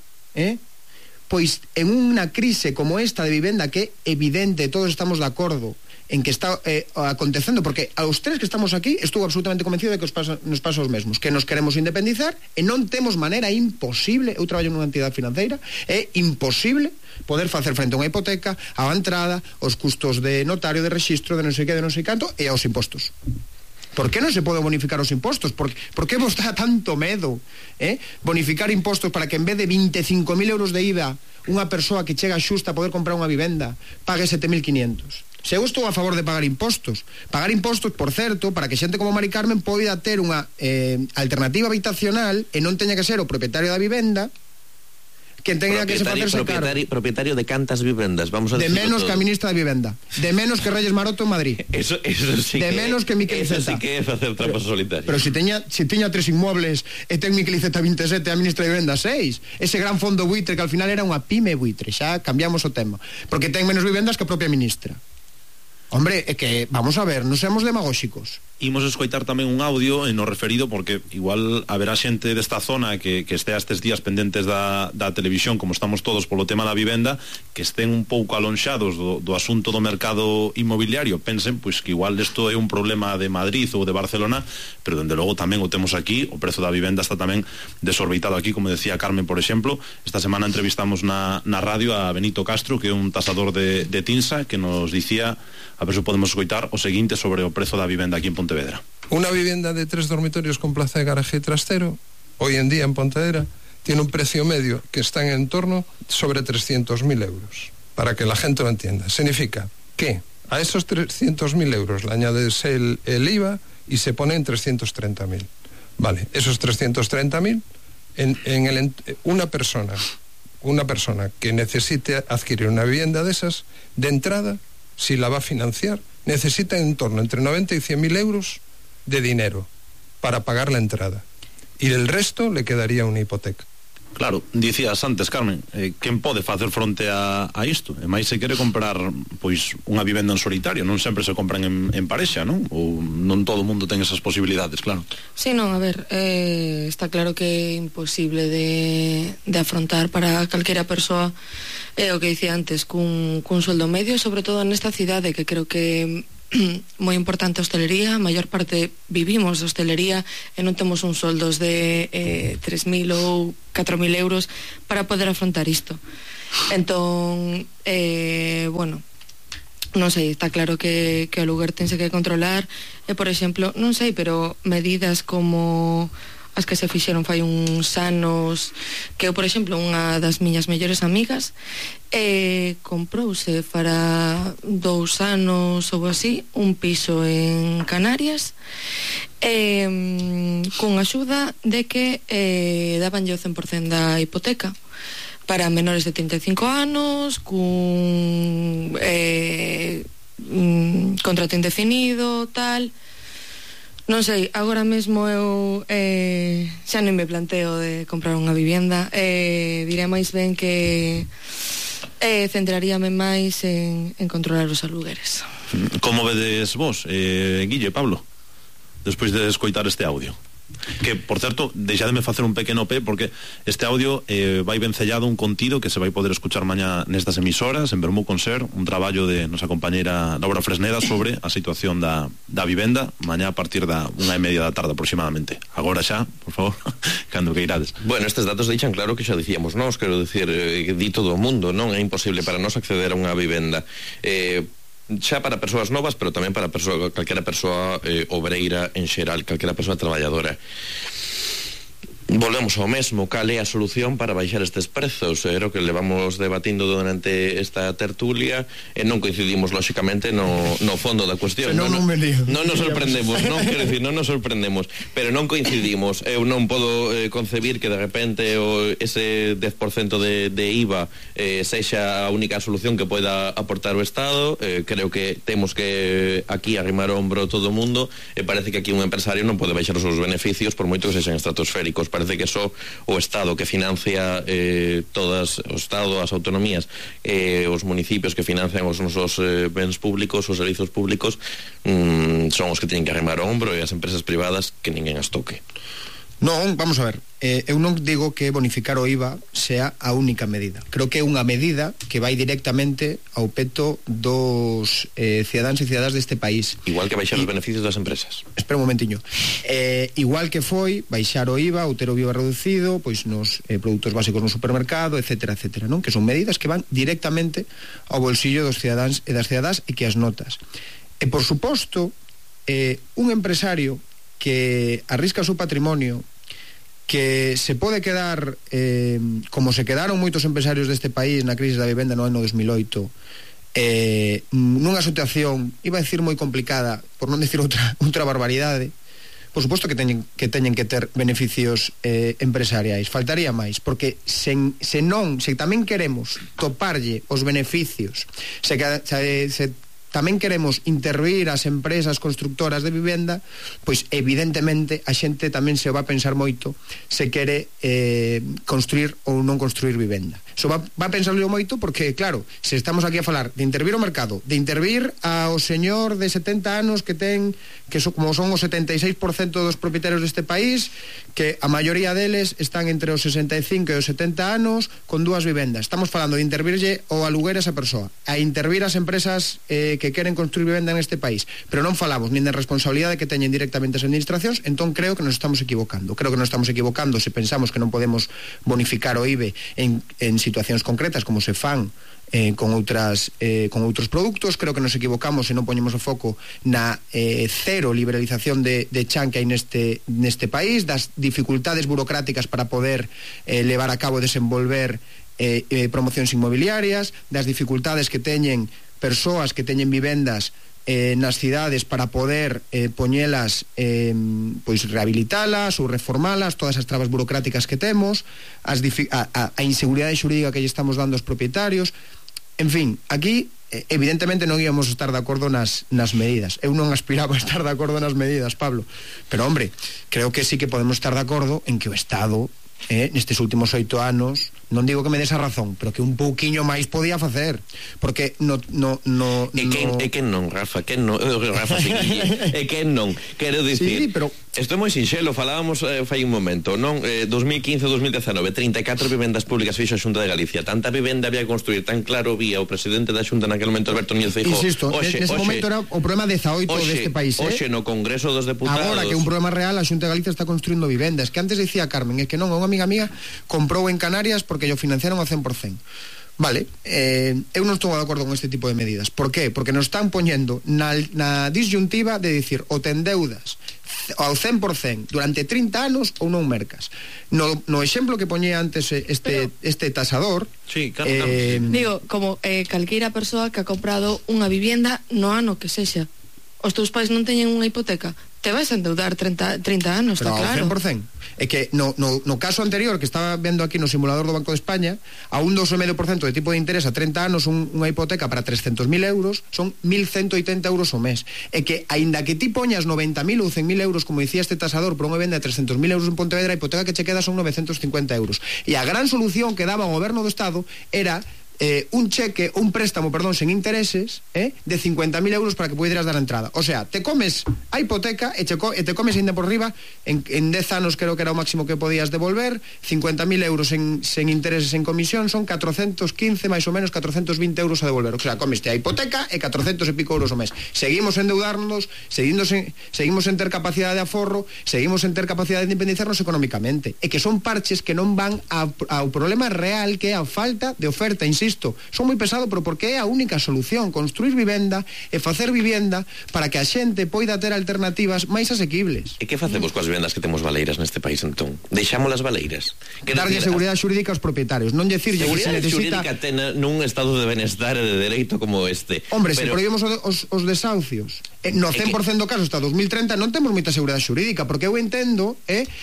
pois en unha crise como esta de vivenda que é evidente, todos estamos de acordo en que está acontecendo, porque aos 3 que estamos aquí estou absolutamente convencido de que nos pasa os mesmos, que nos queremos independizar e non temos maneira, imposible, eu traballo nunha entidade financeira, é imposible poder facer frente a unha hipoteca, á entrada, aos custos de notario, de registro, de non sei que, de non sei canto, e aos impostos. Por que non se pode bonificar os impostos? Por que vos dá tanto medo bonificar impostos para que en vez de 25.000 euros de IVA unha persoa que chega xusta a poder comprar unha vivenda pague 7.500? Se eu estou a favor de pagar impostos, por certo, para que xente como Mari Carmen poida ter unha alternativa habitacional e non teña que ser o propietario da vivenda quen teña que se facerse caro. Propietario de cantas vivendas, vamos a de menos que a ministra de Vivenda, de menos que Reyes Maroto en Madrid. Eso sí de menos que Miquel Iceta. Eso sí que é facer trampas solitarias. Pero si tiña 3 inmuebles e ten Miquel Iceta 27 e a ministra de Vivenda 6, ese gran fondo buitre que al final era unha pyme buitre, xa cambiamos o tema, porque ten menos vivendas que a propia ministra. Hombre, é que, vamos a ver, non seamos demagóxicos. Imos escoitar tamén un audio no referido, porque igual haberá xente desta zona que estea estes días pendentes da televisión, como estamos todos polo tema da vivenda, que estén un pouco alonxados do asunto do mercado inmobiliario. Pensen, pois, que igual isto é un problema de Madrid ou de Barcelona, pero dende logo tamén o temos aquí. O prezo da vivenda está tamén desorbitado aquí, como decía Carmen, por exemplo. Esta semana entrevistamos na radio a Benito Castro, que é un tasador de Tinsa, que nos dicía, a ver se podemos escoitar o seguinte sobre o prezo da vivenda aquí en Pontevedra. Una vivienda de 3 dormitorios con plaza de garaje y trastero, hoy en día en Pontevedra, tiene un precio medio que está en torno sobre 300.000 euros. Para que la gente lo entienda. Significa que a esos 300.000 euros le añades el IVA y se pone en 330.000. Vale, esos 330.000 una persona que necesite adquirir una vivienda de esas, de entrada, si la va a financiar, necesita en torno entre 90 y 100.000 euros de dinero para pagar la entrada. Y el resto le quedaría una hipoteca. Claro, dicías antes, Carmen, quen pode facer fronte a isto? E máis se quere comprar pois unha vivenda en solitario, non sempre se compran en parexa, non? Ou non todo o mundo ten esas posibilidades, claro. Sí, non, a ver, está claro que é imposible de afrontar para calquera persoa, o que dicía antes, cun sueldo medio, sobre todo nesta cidade, que creo que moi importante a hostelería, a maior parte vivimos de hostelería e non temos uns soldos de 3.000 ou 4.000 euros para poder afrontar isto. Entón, bueno, non sei, está claro que o lugar tense que controlar e, por exemplo, non sei, pero medidas como as que se fixeron fai uns anos, que eu, por exemplo, unha das miñas mellores amigas comprouse para 2 anos ou así un piso en Canarias con axuda de que dabanlle o 100% da hipoteca para menores de 35 anos, cun contrato indefinido, tal. Non sei, agora mesmo eu xa non me planteo de comprar unha vivenda, diré máis ben que centraríame máis en controlar os alugueres. Como vedes vos, Guille, Pablo, despois de escoitar este audio? Que, por certo, deixademe facer un pequeno pé, porque este audio vai vencellado un contido que se vai poder escuchar mañá nestas emisoras, en Vermú con Ser, un traballo de nosa compañeira Laura Fresneda sobre a situación da vivenda, mañá a partir da 1:30 da tarde aproximadamente. Agora xa, por favor, cando que irades. Bueno, estes datos deixan claro que xa dicíamos nós, quero dicir, di todo o mundo, non é imposible para nós acceder a unha vivenda. Xa para persoas novas, pero tamén para calquera persoa obreira en xeral, calquera persoa traballadora. Volvemos ao mesmo, cal é a solución para baixar estes prezos? Era o que levamos debatindo durante esta tertulia e non coincidimos lóxicamente no fondo da cuestión. Non nos sorprendemos, non quero dicir, non nos sorprendemos, pero non coincidimos. Eu non podo concebir que de repente ese 10% de IVA sexa a única solución que poida aportar o Estado. Creo que temos que aquí arrimar o ombro todo o mundo e parece que aquí un empresario non pode baixar os seus beneficios por moito que sexan estratosféricos. Parece que só o Estado que financia todas, o Estado, as autonomías, os municipios que financian os nosos bens públicos, os servizos públicos, son os que teñen que arrimar o ombro, e as empresas privadas que ninguén as toque. Non, vamos a ver, eu non digo que bonificar o IVA sea a única medida. Creo que é unha medida que vai directamente ao peto dos cidadáns e cidadas deste país. Igual que baixar os beneficios das empresas. Espera un momentiño. Igual que foi baixar o IVA ou ter o IVA reducido pois nos produtos básicos no supermercado, etcétera, etcétera, non? Que son medidas que van directamente ao bolsillo dos cidadáns e das cidadás e que as notas. E por suposto, un empresario que arrisca o seu patrimonio, que se pode quedar como se quedaron moitos empresarios deste país na crise da vivenda no ano 2008, nunha situación, iba a decir moi complicada, por non decir outra barbaridade. Por suposto que teñen que ter beneficios empresariais, faltaría máis, porque se tamén queremos toparlle os beneficios, se tamén queremos intervir as empresas constructoras de vivenda, pois evidentemente a xente tamén se va a pensar moito se quere construir ou non construir vivenda. So va a pensarlo moito porque, claro, se estamos aquí a falar de intervir o mercado, de intervir ao señor de 70 anos que como son o 76% dos propietarios deste país, que a maioría deles están entre os 65 e os 70 anos con 2 vivendas. Estamos falando de intervirlle o aluguer a esa persoa, a intervir as empresas que queren construir vivenda neste país, pero non falamos nin de responsabilidade que teñen directamente as administracións. Entón creo que nos estamos equivocando. Creo que nos estamos equivocando se pensamos que non podemos bonificar o IVE en situacións concretas como se fan con outros produtos. Creo que nos equivocamos se non poñemos o foco na cero liberalización de chan que hai neste país, das dificultades burocráticas para poder levar a cabo e desenvolver promocións inmobiliarias, das dificultades que teñen persoas que teñen vivendas nas cidades para poder poñelas, pois rehabilitalas ou reformalas, todas as trabas burocráticas que temos, a inseguridade xurídica que lle estamos dando aos propietarios. En fin, aquí evidentemente non íamos estar de acordo nas medidas. Eu non aspiraba a estar de acordo nas medidas, Pablo, pero hombre, creo que sí que podemos estar de acordo en que o Estado nestes últimos 8 anos, non digo que me des a razón, pero que un pouquiño máis podía facer, porque é que non, Rafa, que non, Rafa, é que non, quero dicir, sí, pero isto é moi sinxelo, falábamos fai un momento, non? 2015-2019, 34 vivendas públicas fixo a Xunta de Galicia, tanta vivenda había que construir, tan claro vía o presidente da Xunta naquele momento, Alberto Núñez Feijóo. Insisto, nese momento era o problema 18 deste país, Oxe, no Congreso dos Deputados. Agora que un problema real, a Xunta de Galicia está construindo vivendas, que antes dicía Carmen, é que non, unha amiga mía comprou en Canarias porque yo financiaron ao 100%. Vale, eu non estou de acordo con este tipo de medidas. Por qué? Porque nos están poñendo na disyuntiva de dicir o te endeudas ao 100% durante 30 anos ou non mercas. No exemplo que poñía antes este tasador, sí, digo, como calqueira persoa que ha comprado unha vivienda no ano que sexa, os teus pais non teñen unha hipoteca, te vais a endeudar 30 anos, está claro. Pero ao 100%. É que no caso anterior que estaba vendo aquí no simulador do Banco de España, a un 2,5% de tipo de interés a 30 anos unha hipoteca para 300.000 euros son 1.180 euros ao mes. É que, aínda que ti poñas 90.000 ou 100.000 euros, como dicía este tasador, por unha venda de 300.000 euros en Pontevedra, a hipoteca que che queda son 950 euros. E a gran solución que daba o goberno do Estado era un préstamo, sen intereses, de 50.000 euros para que pudieras dar a entrada. O sea, te comes a hipoteca e te comes ainda por riba en 10 anos, creo que era o máximo que podías devolver, 50.000 euros sen intereses en comisión, son 415 máis ou menos 420 euros a devolver. O sea, comeste a hipoteca e 400 e pico euros ao mes. Seguimos endeudarnos, seguimos en ter capacidade de aforro, seguimos en ter capacidade de independizarnos económicamente. E que son parches que non van ao problema real, que é a falta de oferta. Insisto, son moi pesado, pero porque é a única solución, construir vivenda e facer vivenda para que a xente poida ter alternativas máis asequibles. E que facemos coas vivendas que temos baleiras neste país, entón? Deixámolas baleiras? Darlle seguridade xurídica aos propietarios, non dicirlle que se necesita... Seguridade xurídica ten nun estado de benestar e de dereito como este. Hombre, se prohibimos os desahucios, no 100% do caso hasta 2030 non temos moita seguridade xurídica, porque eu entendo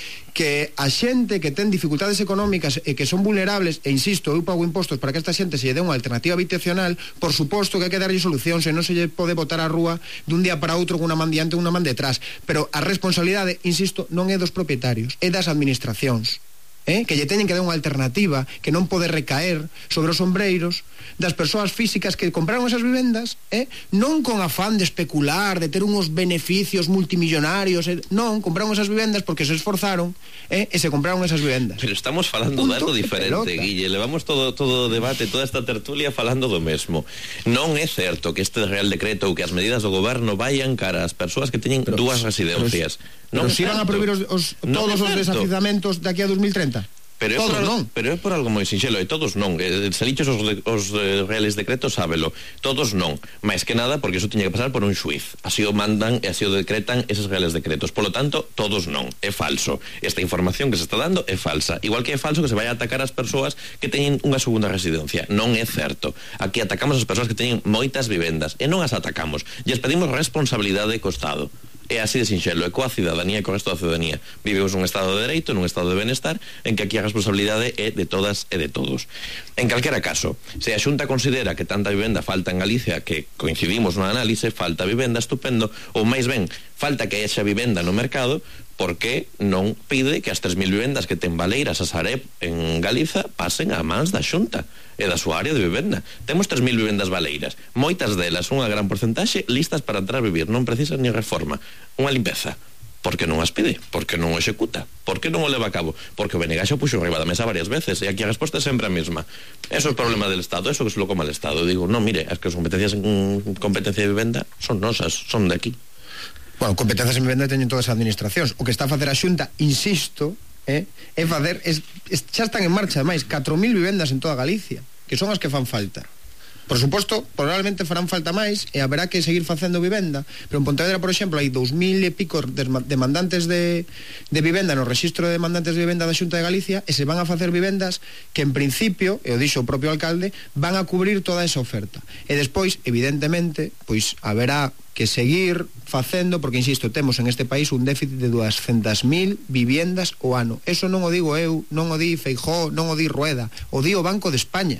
que a xente que ten dificultades económicas e que son vulnerables, e insisto, eu pago impostos para que esta xente se lle dé unha alternativa habitacional, por suposto que hai que darlle solución, se non se lle pode botar á rúa dun día para outro con unha man diante e unha man detrás. Pero a responsabilidade, insisto, non é dos propietarios, é das administracións, que lle teñen que dar unha alternativa que non pode recaer sobre os ombreiros das persoas físicas que compraron esas vivendas, non con afán de especular, de ter uns beneficios multimillonarios, non, compraron esas vivendas porque se esforzaron e se compraron esas vivendas. Pero estamos falando de algo diferente, Guille, levamos todo o debate, toda esta tertulia falando do mesmo. Non é certo que este Real Decreto ou que as medidas do goberno vayan cara ás persoas que teñen dúas residencias. Pero se iban a prohibir todos os desafizamentos daqui a 2030? Pero é por algo moi sinxelo, e todos non. Se lichos os reales decretos, sábelo. Todos non. Mais que nada, porque eso tiña que pasar por un xuiz. Así o mandan e así o decretan eses reales decretos. Por lo tanto, todos non. É falso. Esta información que se está dando é falsa. Igual que é falso que se vai a atacar as persoas que teñen unha segunda residencia. Non é certo. Aquí atacamos as persoas que teñen moitas vivendas. E non as atacamos. E as pedimos responsabilidade co Estado. É así de sinxelo, e coa cidadanía e co resto da cidadanía. Vivimos nun estado de dereito, nun estado de benestar, en que aquí a responsabilidade é de todas e de todos. En calquera caso, se a Xunta considera que tanta vivenda falta en Galicia, que coincidimos no análise, falta vivenda, estupendo, ou máis ben, falta que haxa vivenda no mercado, porque non pide que as 3.000 vivendas que ten Baleiras a Sareb en Galiza pasen a mans da Xunta e da súa área de vivenda. Temos 3.000 vivendas baleiras, moitas delas, unha gran porcentaxe, listas para entrar a vivir, non precisan ni reforma, unha limpeza. Por que non as pide? Por que non o executa? Por que non o leva a cabo? Porque o BNG xa puxo arriba da mesa varias veces, e aquí a resposta é sempre a mesma. Eso é o problema del Estado, eso que se lo coma el Estado. Digo, non, mire, as que as competencias en competencia de vivenda son nosas, son de aquí. Bueno, competencias en vivenda teñen todas as administracións. O que está a facer a Xunta, insisto, é facer, xa están en marcha, ademais, 4.000 vivendas en toda Galicia, que son as que fan falta. Por suposto, probablemente farán falta máis e haberá que seguir facendo vivenda, pero en Pontevedra, por exemplo, hai 2.000 e pico demandantes de vivenda no rexistro de demandantes de vivenda da Xunta de Galicia, e se van a facer vivendas que en principio, e o dixo o propio alcalde, van a cubrir toda esa oferta. E despois, evidentemente, pois haberá que seguir facendo, porque insisto, temos en este país un déficit de 200.000 viviendas ao ano. Eso non o digo eu, non o di Feijóo, non o di Rueda, o di o Banco de España,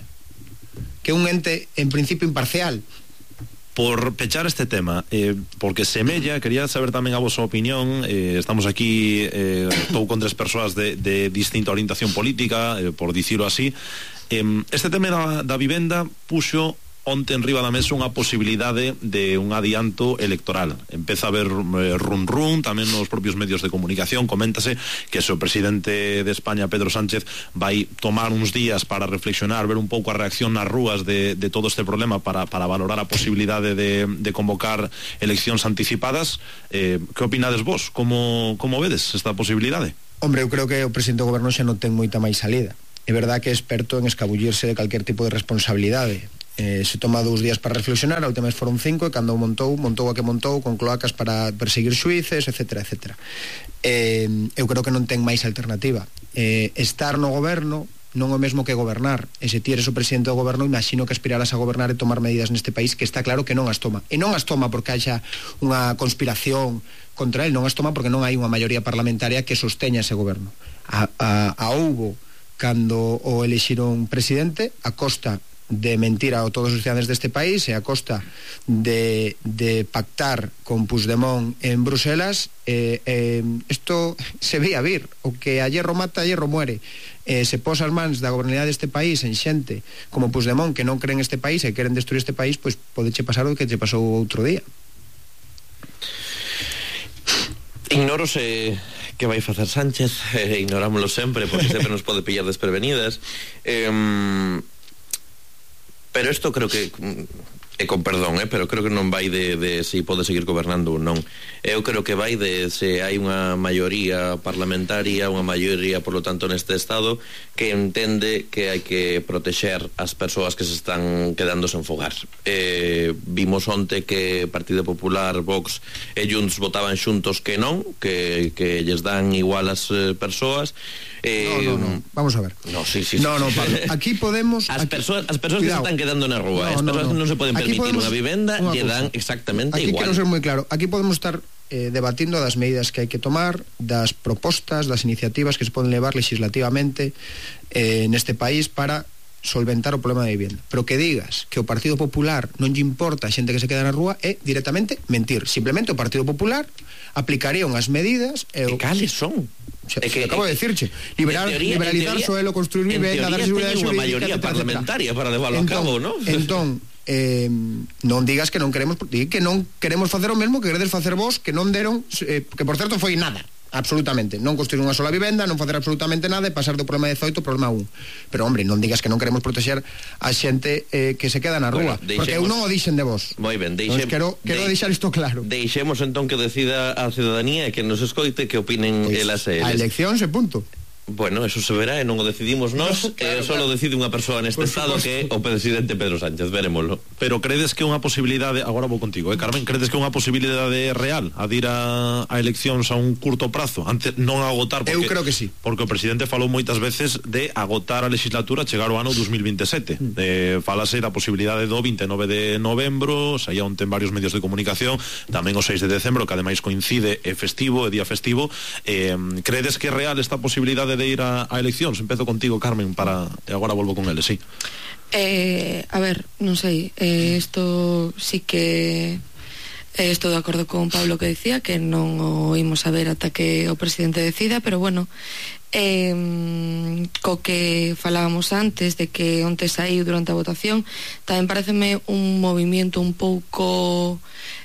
que é un ente en principio imparcial. Por pechar este tema, porque semella, quería saber tamén a vosa opinión, estamos aquí, estou con tres persoas de distinta orientación política, por dicirlo así. Este tema da vivenda puxo onte en riba da mesa unha posibilidade de un adianto electoral. Empeza a haber run tamén nos propios medios de comunicación. Coméntase que se o presidente de España, Pedro Sánchez, vai tomar uns días para reflexionar, ver un pouco a reacción nas rúas de todo este problema para valorar a posibilidade de convocar eleccións anticipadas. Que opinades vos? Como vedes esta posibilidade? Hombre, eu creo que o presidente do goberno xa non ten moita máis salida. é verdad que é experto en escabullirse de calquer tipo de responsabilidade. Se toma 2 días para reflexionar, a última vez foron 5, e cando montou a que montou con cloacas para perseguir xuíces, etcétera, etcétera. Eu creo que non ten máis alternativa. Estar no goberno non é o mesmo que gobernar, e se ti eres o presidente do goberno, imagino que aspirarás a gobernar e tomar medidas neste país, que está claro que non as toma, e non as toma porque haxa unha conspiración contra él, non as toma porque non hai unha maioría parlamentaria que sosteña ese goberno. A houbo cando o elixiron presidente a costa de mentir a todos os cidadanos deste país e a costa de pactar con Puigdemont en Bruselas. Isto se veía vir, o que a hierro mata, a hierro muere. Se posa as mans da gobernabilidade deste país en xente como Puigdemont que non creen este país e queren destruir este país, pois podeche pasar o que te pasou outro día. Ignoro se que vai facer Sánchez, ignorámoslo sempre porque sempre nos pode pillar desprevenidas, pero isto creo que con perdón, pero creo que non vai de se pode seguir gobernando ou non. Eu creo que vai de se hai unha maioría parlamentaria, unha maioría, por lo tanto, neste Estado, que entende que hai que protexer as persoas que se están quedando sen fogar. Vimos onte que Partido Popular, Vox e Junts votaban xuntos que non, que lles dan igual as persoas. No, vamos a ver. No, sí, Pablo, aquí podemos... As persoas que se están quedando na rúa, as persoas que non se poden permitir unha vivenda, lle dan exactamente aquí igual. Aquí quero ser moi claro, aquí podemos estar debatindo das medidas que hai que tomar, das propostas, das iniciativas que se poden levar legislativamente neste país para solventar o problema de vivienda. Pero que digas que o Partido Popular non lle importa a xente que se queda na rúa é directamente mentir. Simplemente o Partido Popular aplicaría unhas medidas... E cales son? Acabo de decirche, liberalizar suelo, construir vivenda, dar seguridade xurídica, unha maioría parlamentaria para levarlo a cabo, non? Entón, non digas que non queremos facer o mesmo que queredes facer vos, que non deron, que por certo foi nada, absolutamente, non construir unha sola vivenda, non facer absolutamente nada e pasar do problema 18 ao problema 1. Pero hombre, non digas que non queremos protexer a xente que se queda na rúa, porque eu non o dixen de vos. Moi ben, quero deixar isto claro. Deixemos entón que decida a ciudadanía e que nos escoite que opinen elas e eles. A eleccións e punto. Bueno, eso se verá e non o decidimos nós, só decide unha persoa neste estado que é o presidente Pedro Sánchez, verémoslo. Pero credes que unha posibilidade, agora vou contigo, Carmen, credes que unha posibilidade real a ir a eleccións a un curto prazo, antes non agotar, porque eu creo que sí. Porque o presidente falou moitas veces de agotar a legislatura, chegar ao ano 2027. Falase da posibilidade do 29 de novembro, saía onte en varios medios de comunicación, tamén o 6 de decembro, que ademais coincide é festivo, é día festivo. Credes que é real esta posibilidade de ir a eleccións? Empezo contigo, Carmen, e agora volvo con eles, sí. A ver, non sei, isto sí que estou de acordo con Pablo que decía que non o imos a ver ata que o presidente decida, pero bueno, co que falábamos antes de que onte saiu durante a votación, tamén pareceme un movimento un pouco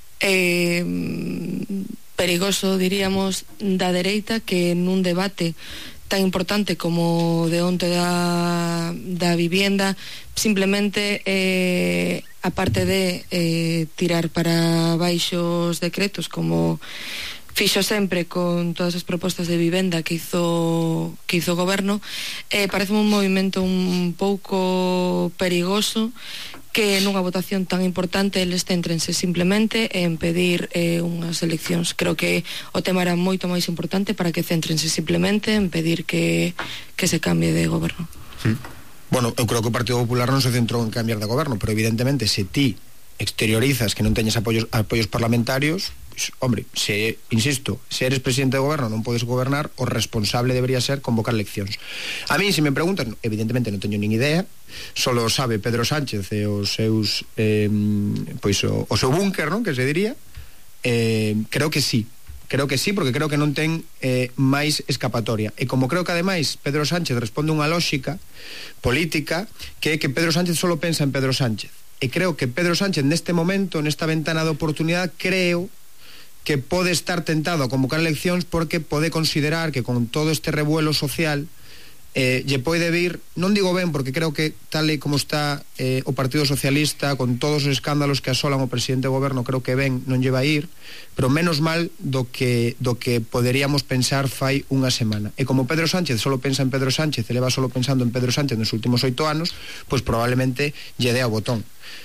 perigoso, diríamos, da dereita, que nun debate tan importante como de onte da vivienda, simplemente aparte de tirar para baixo os decretos, como fixo sempre con todas as propostas de vivenda que hizo o goberno, parece un movimento un pouco perigoso, que nunha votación tan importante eles céntrense simplemente en pedir unhas eleccións. Creo que o tema era moito máis importante para que céntrense simplemente en pedir que se cambie de goberno. Bueno, eu creo que o Partido Popular non se centrou en cambiar de goberno, pero evidentemente se ti exteriorizas que non teñes apoios parlamentarios, pues, hombre, insisto, se eres presidente de goberno non podes gobernar, o responsable debería ser convocar eleccións. A mí, se me preguntan, evidentemente non teño nin idea, solo sabe Pedro Sánchez e os seus o seu búnker, non, que se diría. Creo que sí, porque creo que non ten máis escapatoria, e como creo que ademais Pedro Sánchez responde unha lógica política que é que Pedro Sánchez solo pensa en Pedro Sánchez, e creo que Pedro Sánchez neste momento, nesta ventana de oportunidade, creo que pode estar tentado a convocar eleccións porque pode considerar que con todo este revuelo social lle pode vir, non digo ben porque creo que tal e como está o Partido Socialista con todos os escándalos que asolan o presidente do goberno, creo que ben non lle vai ir, pero menos mal do que poderíamos pensar fai unha semana. E como Pedro Sánchez solo pensa en Pedro Sánchez e leva solo pensando en Pedro Sánchez nos últimos 8 anos, pois probablemente lle dé ao botón.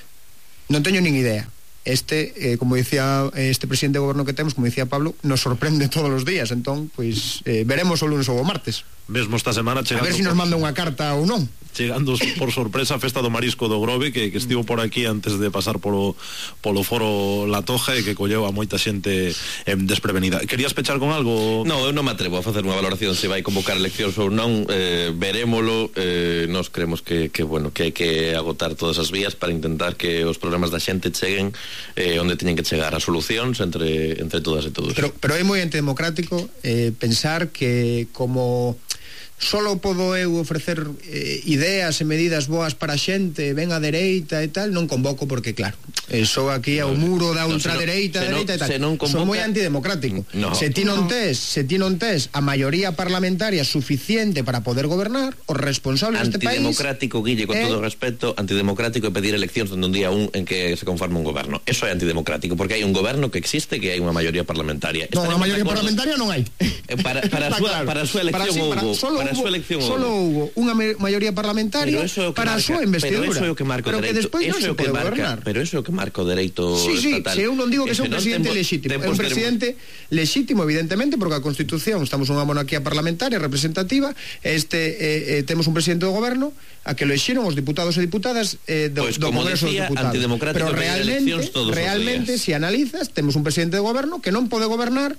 Non teño nin idea. Como dicía este presidente do goberno que temos, como dicía Pablo, nos sorprende todos os días, entón, pois, veremos o lunes ou o martes. Mesmo esta semana chegando... A ver se nos manda unha carta ou non. Chegando por sorpresa a festa do marisco do Grove que estivo por aquí antes de pasar polo foro La Toja e que colleu a moita xente desprevenida. Querías pechar con algo? No, eu non me atrevo a facer unha valoración se vai convocar eleccións ou non, verémolo. Nós creemos que hai que agotar todas as vías para intentar que os problemas da xente cheguen onde teñen que chegar, as solucións entre todas e todos. Pero é moi antidemocrático pensar que como solo podo eu ofrecer ideas e medidas boas para a xente, ven a dereita e tal, non convoco porque claro, sou aquí ao muro da ultradereita e tal. Son moi antidemocrático. Se ti non tes a maioría parlamentaria suficiente para poder gobernar, os responsables deste país... Antidemocrático, Guille, con todo o respeto, antidemocrático é pedir eleccións donde un día en que se conforme un goberno. Eso é antidemocrático, porque hai un goberno que existe, que hai unha maioría parlamentaria. Non, unha maioría parlamentaria non hai. Para a súa elección houbo. Solo hubo unha maioría parlamentaria para a súa investidura. Pero eso é o que marca o dereito. Pero eso é o que marca o dereito estatal. Se eu non digo que sea un presidente lexítimo, é un presidente lexítimo, evidentemente, porque a Constitución, estamos unha monarquía parlamentaria representativa, temos un presidente do goberno a que lo exiron os diputados e diputadas do Congreso dos Diputados. Pero realmente, se analizas, temos un presidente do goberno que non pode gobernar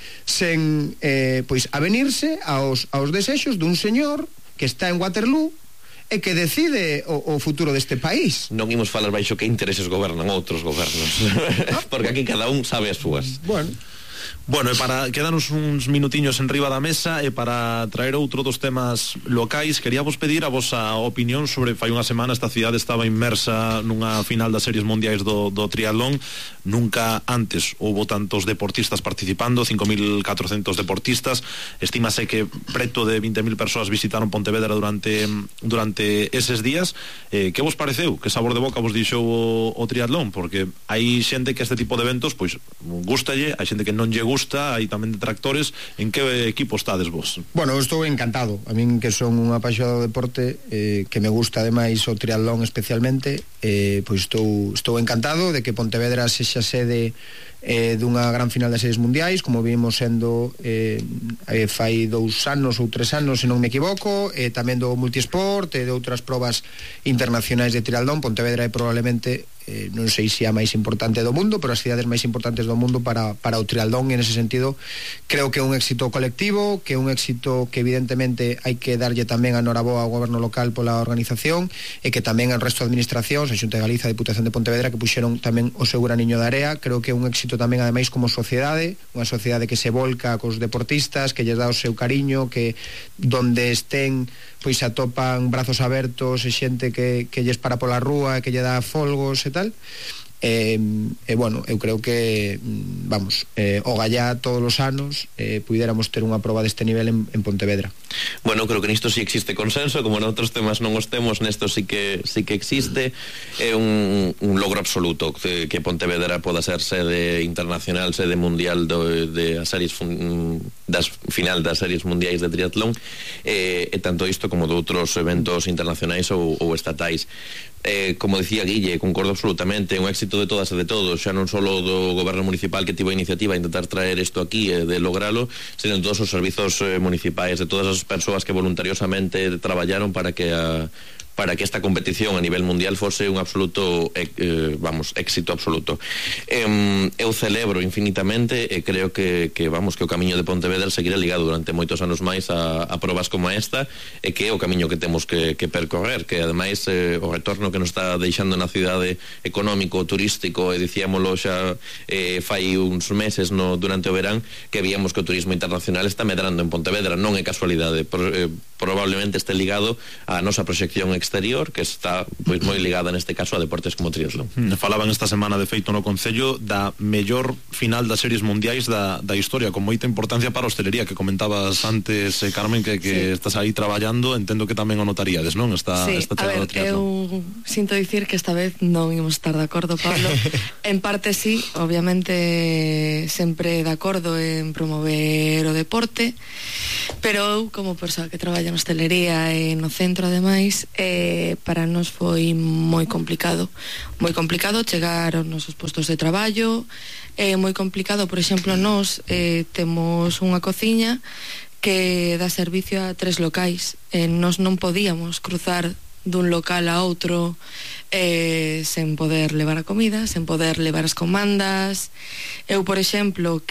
sen avenirse aos desexos dun señor que está en Waterloo e que decide o futuro deste país. Non imos falar baixo que intereses gobernan outros gobernos porque aquí cada un sabe as súas. Bueno, e para quedarnos uns minutiños en riba da mesa e para traer outro dos temas locais, queríamos pedir a vosa opinión sobre, fai unha semana esta cidade estaba inmersa nunha final das series mundiais do triatlón. Nunca antes houbo tantos deportistas participando, 5.400 deportistas. Estímase que preto de 20.000 persoas visitaron Pontevedra durante eses días. Que vos pareceu? Que sabor de boca vos dixou o triatlón? Porque hai xente que este tipo de eventos pois gustalle, hai xente que non lle gusta, hai tamén detractores. En que equipo estades vos? Bueno, eu estou encantado. A min que son un apaixonado do deporte, que me gusta ademais o triatlón especialmente, pois estou encantado de que Pontevedra sexa sede dunha gran final das series mundiais, como vimos sendo fai 2 anos ou 3 anos, se non me equivoco, tamén do multisport e de outras probas internacionais de triatlón. Pontevedra é probablemente non sei se a máis importante do mundo, pero as cidades máis importantes do mundo para o triatlón, e nese sentido creo que é un éxito colectivo, que é un éxito que evidentemente hai que darlle tamén a noraboa ao goberno local pola organización, e que tamén ao resto de administracións, a Xunta de Galiza, a Diputación de Pontevedra, que puxeron tamén o seu graniño de area. Creo que é un éxito tamén ademais como sociedade, unha sociedade que se volca cos deportistas, que lles dá o seu cariño, que donde estén pois se atopan brazos abertos e xente que lles para pola rúa e que lle dá folgos e tal. Bueno, eu creo que o gallá todos os anos puidéramos ter unha proba deste nivel en Pontevedra. Bueno, creo que nisto sí existe consenso, como en outros temas non os temos, nesto sí que existe. É un logro absoluto que Pontevedra poda ser sede internacional, sede mundial das series das final das series mundiais de triatlón, e tanto isto como de outros eventos internacionais ou estatais. Como decía Guille, concordo absolutamente, é un éxito de todas e de todos, xa non só do goberno municipal que tivo a iniciativa a intentar traer isto aquí e de logralo, sino de todos os servizos municipais, de todas as persoas que voluntariosamente traballaron para que esta competición a nivel mundial fose un absoluto éxito absoluto. Eu celebro infinitamente e creo que o camiño de Pontevedra seguirá ligado durante moitos anos máis a probas como esta, e que é o camiño que temos que percorrer, que ademais o retorno que nos está deixando na cidade económico, turístico, e dicíamolo xa fai uns meses durante o verán, que víamos que o turismo internacional está medrando en Pontevedra. Non é casualidade, probablemente este ligado á nosa proxección exterior, que está pois moi ligada neste caso a deportes como triatlón. Falaban esta semana de feito no Concello da mellor final das series mundiais da historia, con moita importancia para a hostelería, que comentabas antes, Carmen, que estás aí traballando, entendo que tamén o notaríades, non? Esta chegada do triatlón. Eu sinto dicir que esta vez non imos estar de acordo, Pablo. En parte sí, obviamente sempre de acordo en promover o deporte, pero eu, como persoa que traballa na hostelería e no centro ademais, para nós foi moi complicado chegar aos nosos postos de traballo. É moi complicado, por exemplo, nós temos unha cociña que dá servicio a 3 locais, nós non podíamos cruzar dun local a outro sen poder levar a comida, sen poder levar as comandas. Eu, por exemplo,